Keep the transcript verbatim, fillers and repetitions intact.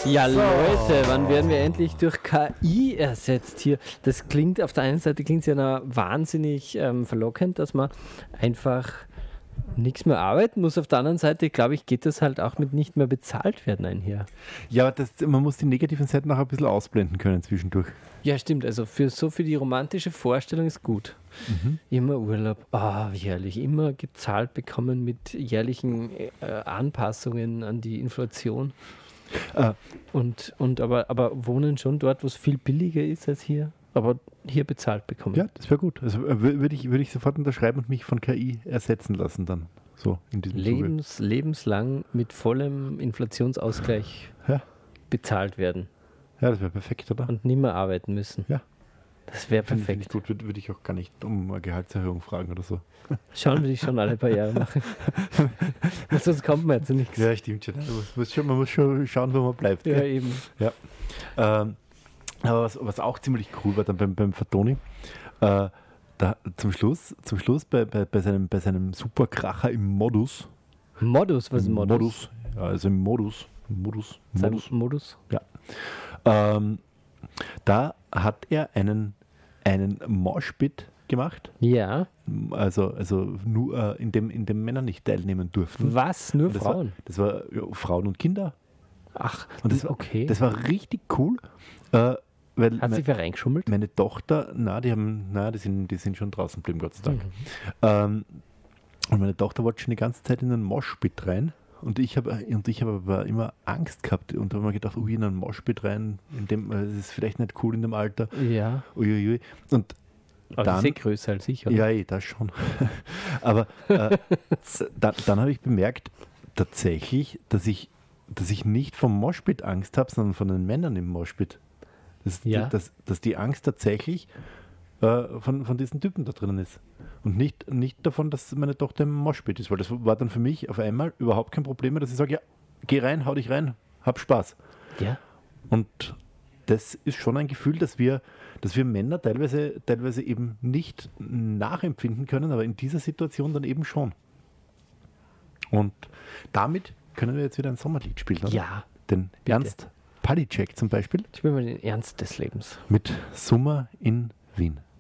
Ja, Leute, wann werden wir endlich durch K I ersetzt hier? Das klingt, auf der einen Seite klingt es ja noch wahnsinnig ähm, verlockend, dass man einfach nichts mehr arbeiten muss. Auf der anderen Seite, glaube ich, geht das halt auch mit nicht mehr bezahlt werden einher. Ja, das, man muss die negativen Seiten auch ein bisschen ausblenden können zwischendurch. Ja, stimmt. Also für so für die romantische Vorstellung ist gut. Mhm. Immer Urlaub, ah, wie herrlich. Immer gezahlt bekommen mit jährlichen äh, Anpassungen an die Inflation. Äh, und und aber, aber wohnen schon dort, wo es viel billiger ist als hier, aber hier bezahlt bekommen. Ja, das wäre gut. Also würde ich, würd ich sofort unterschreiben und mich von K I ersetzen lassen dann. So in diesem Lebens, lebenslang mit vollem Inflationsausgleich ja. bezahlt werden. Ja, das wäre perfekt, oder? Und nicht mehr arbeiten müssen. Ja. Das wäre perfekt. Finde ich gut, würde würd ich auch gar nicht um eine Gehaltserhöhung fragen oder so. Schauen wir dich schon alle paar Jahre machen. Sonst kommt man jetzt nichts. Ja, stimmt schon. Man muss schon, man muss schon schauen, wo man bleibt. Ja, gell? eben. Ja. Ähm, aber was, was auch ziemlich cool war dann beim, beim Fatoni, äh, da zum Schluss, zum Schluss bei, bei, bei, seinem, bei seinem Superkracher im Modus. Modus? Was ist Modus? Modus, ja, also im Modus. Modus. Modus. Modus? Ja. Ähm, da hat er einen, einen Moshpit gemacht. Ja. Also, also nur äh, in, dem, in dem Männer nicht teilnehmen durften. Was? Nur das Frauen? War, das war ja, Frauen und Kinder. Ach, und das, okay. Das war richtig cool. Äh, weil hat sich wer reingeschummelt? Meine Tochter, na, die haben, na, die sind, die sind schon draußen geblieben, Gott sei Dank. Mhm. Ähm, und meine Tochter wollte schon die ganze Zeit in einen Moshpit rein. Und ich habe und ich habe aber immer Angst gehabt und habe mir gedacht, ui, in einen Moshpit rein, in dem, das ist vielleicht nicht cool in dem Alter. Ja. Uiuiui. Und aber dann, die ist größer als ich, oder? Ja, eh, das schon. Aber äh, dann, dann habe ich bemerkt, tatsächlich, dass ich, dass ich nicht vom Moshpit Angst habe, sondern von den Männern im Moshpit. Dass, ja. die, dass, dass die Angst tatsächlich äh, von, von diesen Typen da drinnen ist. Und nicht, nicht davon, dass meine Tochter im Moshpit ist, weil das war dann für mich auf einmal überhaupt kein Problem mehr, dass ich sage, ja, geh rein, hau dich rein, hab Spaß. Ja. Und das ist schon ein Gefühl, dass wir, dass wir Männer teilweise, teilweise eben nicht nachempfinden können, aber in dieser Situation dann eben schon. Und damit können wir jetzt wieder ein Sommerlied spielen, oder? Ja. Den bitte. Ernst Palitschek zum Beispiel. Spielen wir den Ernst des Lebens. Mit Summer in Wien.